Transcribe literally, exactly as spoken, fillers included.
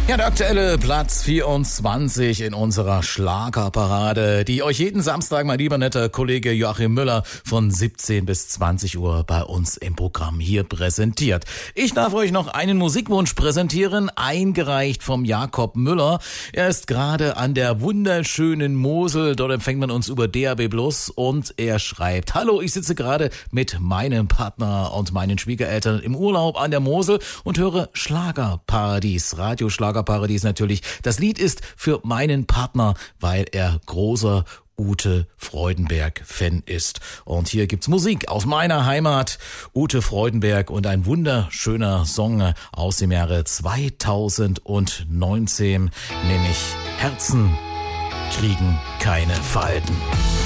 Ja, der aktuelle Platz vierundzwanzig in unserer Schlagerparade, die euch jeden Samstag mein lieber netter Kollege Joachim Müller von siebzehn bis zwanzig Uhr bei uns im Programm hier präsentiert. Ich darf euch noch einen Musikwunsch präsentieren, eingereicht vom Jakob Müller. Er ist gerade an der wunderschönen Mosel, dort empfängt man uns über D A B plus, und er schreibt: Hallo, ich sitze gerade mit meinem Partner und meinen Schwiegereltern im Urlaub an der Mosel und höre Schlagerparadies, Radioschlager Paradies natürlich. Das Lied ist für meinen Partner, weil er großer Ute Freudenberg-Fan ist. Und hier gibt's Musik aus meiner Heimat, Ute Freudenberg, und ein wunderschöner Song aus dem Jahre zweitausendneunzehn, nämlich Herzen kriegen keine Falten.